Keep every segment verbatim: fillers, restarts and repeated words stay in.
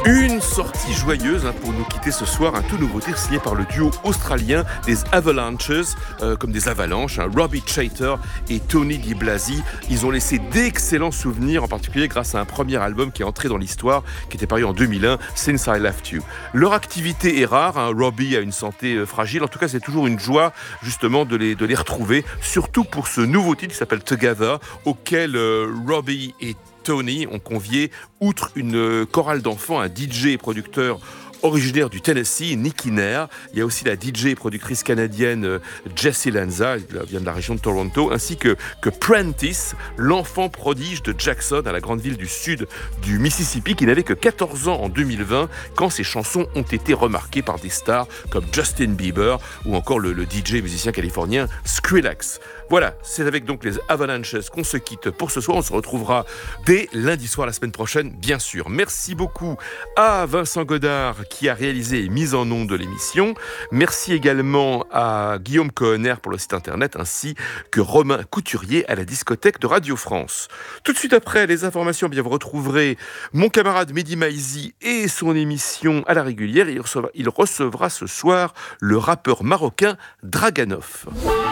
Une sortie joyeuse hein, pour nous quitter ce soir, un tout nouveau titre signé par le duo australien des Avalanches, euh, comme des avalanches, hein, Robbie Chater et Tony Di Blasi. Ils ont laissé d'excellents souvenirs, en particulier grâce à un premier album qui est entré dans l'histoire, qui était paru en deux mille un, Since I Left You. Leur activité est rare, hein, Robbie a une santé euh, fragile, en tout cas c'est toujours une joie justement de les, de les retrouver, surtout pour ce nouveau titre qui s'appelle Together, auquel euh, Robbie et Tony ont convié, outre une chorale d'enfants, un D J et producteur originaire du Tennessee, Nicky Nair. Il y a aussi la D J et productrice canadienne Jessie Lanza, elle vient de la région de Toronto, ainsi que, que Prentice, l'enfant prodige de Jackson, à la grande ville du sud du Mississippi, qui n'avait que quatorze ans en deux mille vingt, quand ses chansons ont été remarquées par des stars comme Justin Bieber ou encore le, le D J musicien californien Skrillex. Voilà, c'est avec donc les Avalanches qu'on se quitte pour ce soir. On se retrouvera dès lundi soir la semaine prochaine, bien sûr. Merci beaucoup à Vincent Godard qui a réalisé et mis en ondes de l'émission. Merci également à Guillaume Cohenner pour le site internet, ainsi que Romain Couturier à la discothèque de Radio France. Tout de suite après les informations, bien vous retrouverez mon camarade Mehdi Maizi et son émission à la régulière. Il recevra, il recevra ce soir le rappeur marocain Draganov.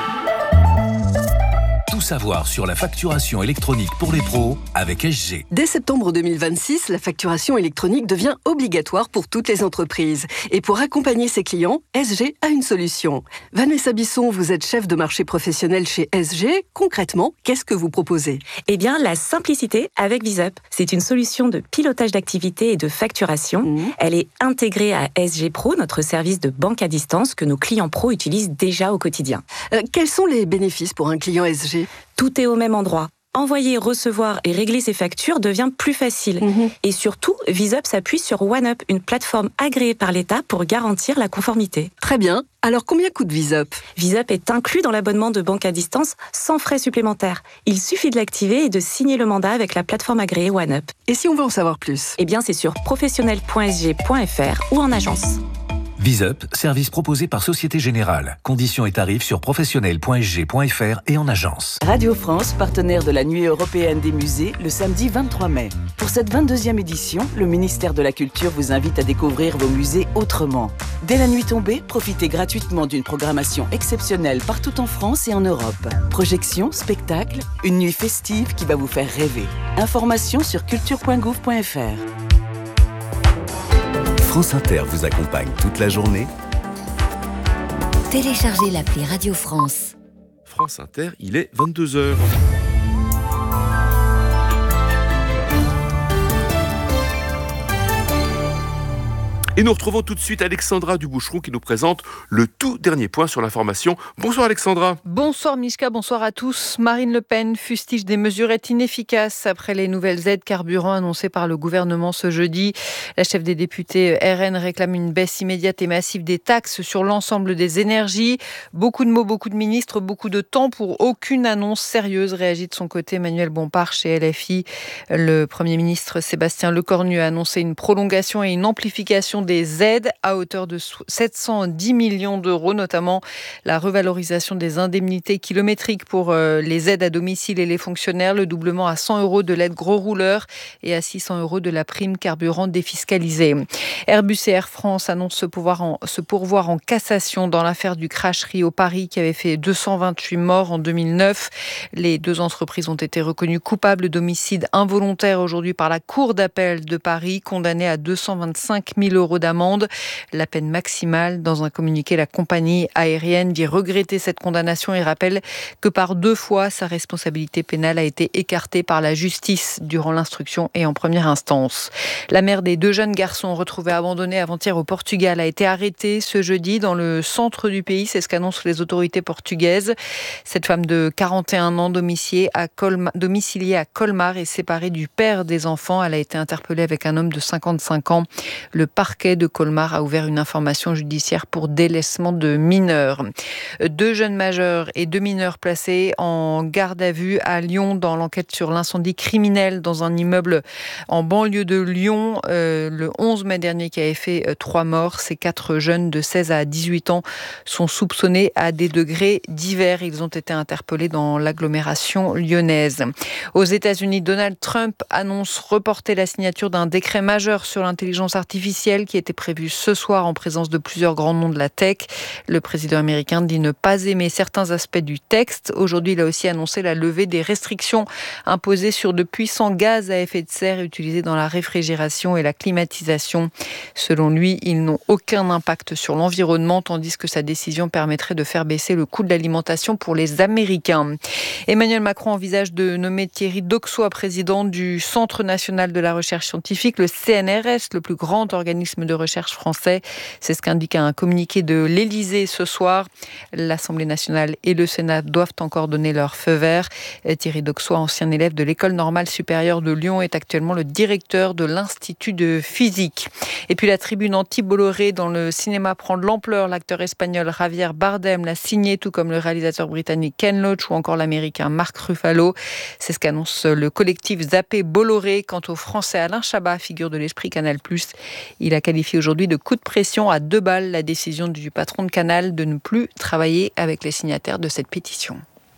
Tout savoir sur la facturation électronique pour les pros avec S G. Dès septembre deux mille vingt-six, la facturation électronique devient obligatoire pour toutes les entreprises. Et pour accompagner ses clients, S G a une solution. Vanessa Bisson, vous êtes chef de marché professionnel chez S G. Concrètement, qu'est-ce que vous proposez ? Eh bien, la simplicité avec VisUp. C'est une solution de pilotage d'activité et de facturation. Mmh. Elle est intégrée à S G Pro, notre service de banque à distance que nos clients pros utilisent déjà au quotidien. Euh, quels sont les bénéfices pour un client S G ? Tout est au même endroit. Envoyer, recevoir et régler ses factures devient plus facile. Mmh. Et surtout, VisUp s'appuie sur OneUp, une plateforme agréée par l'État pour garantir la conformité. Très bien. Alors, combien coûte VisUp ? VisUp est inclus dans l'abonnement de banque à distance sans frais supplémentaires. Il suffit de l'activer et de signer le mandat avec la plateforme agréée OneUp. Et si on veut en savoir plus ? Eh bien, c'est sur professionnel point s g point f r ou en agence. VisUp, service proposé par Société Générale. Conditions et tarifs sur professionnel point s g point f r et en agence. Radio France, partenaire de la Nuit européenne des musées, le samedi vingt-trois mai. Pour cette vingt-deuxième édition, le ministère de la Culture vous invite à découvrir vos musées autrement. Dès la nuit tombée, profitez gratuitement d'une programmation exceptionnelle partout en France et en Europe. Projections, spectacles, une nuit festive qui va vous faire rêver. Informations sur culture point gouv point f r. France Inter vous accompagne toute la journée. Téléchargez l'appli Radio France. France Inter, il est vingt-deux heures. Et nous retrouvons tout de suite Alexandra Duboucheron qui nous présente le tout dernier point sur l'information. Bonsoir Alexandra. Bonsoir Mishka, bonsoir à tous. Marine Le Pen fustige des mesurettes inefficaces après les nouvelles aides carburant annoncées par le gouvernement ce jeudi. La chef des députés R N réclame une baisse immédiate et massive des taxes sur l'ensemble des énergies. Beaucoup de mots, beaucoup de ministres, beaucoup de temps pour aucune annonce sérieuse, réagit de son côté Emmanuel Bompard chez L F I. Le Premier ministre Sébastien Lecornu a annoncé une prolongation et une amplification des aides à hauteur de sept cent dix millions d'euros, notamment la revalorisation des indemnités kilométriques pour les aides à domicile et les fonctionnaires, le doublement à cent euros de l'aide gros rouleur et à six cents euros de la prime carburant défiscalisée. Airbus et Air France annoncent se pourvoir en, se pourvoir en cassation dans l'affaire du crash Rio Paris qui avait fait deux cent vingt-huit morts en deux mille neuf. Les deux entreprises ont été reconnues coupables d'homicide involontaire aujourd'hui par la Cour d'appel de Paris, condamnées à deux cent vingt-cinq mille euros d'amende, la peine maximale. Dans un communiqué, la compagnie aérienne dit regretter cette condamnation et rappelle que par deux fois, sa responsabilité pénale a été écartée par la justice durant l'instruction et en première instance. La mère des deux jeunes garçons retrouvés abandonnés avant-hier au Portugal a été arrêtée ce jeudi dans le centre du pays. C'est ce qu'annoncent les autorités portugaises. Cette femme de quarante et un ans domiciliée à Colmar, domiciliée à Colmar et séparée du père des enfants. Elle a été interpellée avec un homme de cinquante-cinq ans. Le parquet parquet de Colmar a ouvert une information judiciaire pour délaissement de mineurs. Deux jeunes majeurs et deux mineurs placés en garde à vue à Lyon dans l'enquête sur l'incendie criminel dans un immeuble en banlieue de Lyon euh, le onze mai dernier qui avait fait euh, trois morts. Ces quatre jeunes de seize à dix-huit ans sont soupçonnés à des degrés divers. Ils ont été interpellés dans l'agglomération lyonnaise. Aux États-Unis, Donald Trump annonce reporter la signature d'un décret majeur sur l'intelligence artificielle qui était prévu ce soir en présence de plusieurs grands noms de la tech. Le président américain dit ne pas aimer certains aspects du texte. Aujourd'hui, il a aussi annoncé la levée des restrictions imposées sur de puissants gaz à effet de serre utilisés dans la réfrigération et la climatisation. Selon lui, ils n'ont aucun impact sur l'environnement, tandis que sa décision permettrait de faire baisser le coût de l'alimentation pour les Américains. Emmanuel Macron envisage de nommer Thierry Doxois président du Centre national de la recherche scientifique, le C N R S, le plus grand organisme de recherche français. C'est ce qu'indique un communiqué de l'Élysée ce soir. L'Assemblée nationale et le Sénat doivent encore donner leur feu vert. Thierry Doxois, ancien élève de l'École normale supérieure de Lyon, est actuellement le directeur de l'Institut de physique. Et puis la tribune anti-Bolloré dans le cinéma prend de l'ampleur. L'acteur espagnol Javier Bardem l'a signé, tout comme le réalisateur britannique Ken Loach ou encore l'américain Mark Ruffalo. C'est ce qu'annonce le collectif Zappé Bolloré. Quant au français Alain Chabat, figure de l'esprit Canal plus, il a qualifié aujourd'hui de coup de pression à deux balles la décision du patron de Canal de ne plus travailler avec les signataires de cette pétition.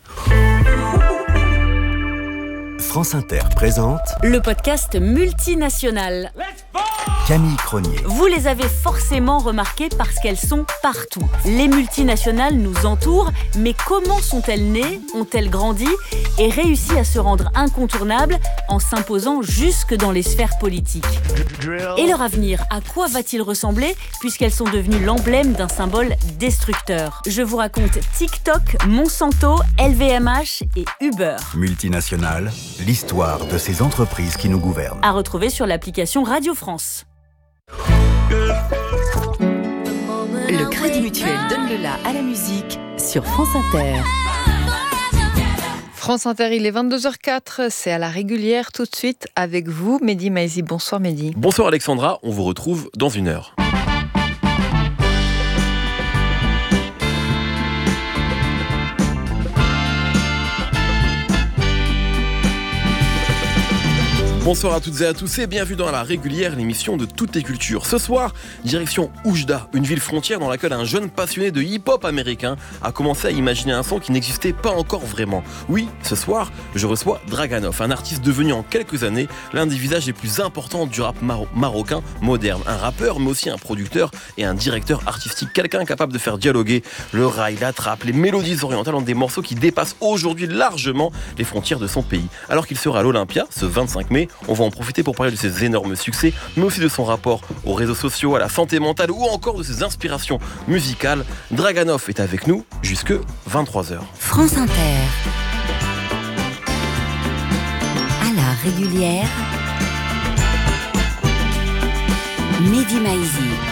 France Inter présente le podcast multinational. Camille Cronier. Vous les avez forcément remarquées parce qu'elles sont partout. Les multinationales nous entourent, mais comment sont-elles nées, ont-elles grandi et réussi à se rendre incontournables en s'imposant jusque dans les sphères politiques ? Et leur avenir, à quoi va-t-il ressembler puisqu'elles sont devenues l'emblème d'un symbole destructeur ? Je vous raconte TikTok, Monsanto, L V M H et Uber. Multinationales, l'histoire de ces entreprises qui nous gouvernent. À retrouver sur l'application Radio France. Le Crédit Mutuel donne le la à la musique sur France Inter. France Inter, il est vingt-deux heures quatre, c'est à la régulière tout de suite avec vous, Mehdi Maizi. Bonsoir Mehdi. Bonsoir Alexandra, on vous retrouve dans une heure. Bonsoir à toutes et à tous et bienvenue dans la régulière, l'émission de toutes les cultures. Ce soir, direction Oujda, une ville frontière dans laquelle un jeune passionné de hip-hop américain a commencé à imaginer un son qui n'existait pas encore vraiment. Oui, ce soir, je reçois Draganov, un artiste devenu en quelques années l'un des visages les plus importants du rap maro- marocain moderne. Un rappeur, mais aussi un producteur et un directeur artistique. Quelqu'un capable de faire dialoguer le rail, la trap, les mélodies orientales dans des morceaux qui dépassent aujourd'hui largement les frontières de son pays. Alors qu'il sera à l'Olympia, ce vingt-cinq mai, on va en profiter pour parler de ses énormes succès, mais aussi de son rapport aux réseaux sociaux, à la santé mentale ou encore de ses inspirations musicales. Draganov est avec nous jusque vingt-trois heures. France Inter. À la régulière, Mehdi Maizi.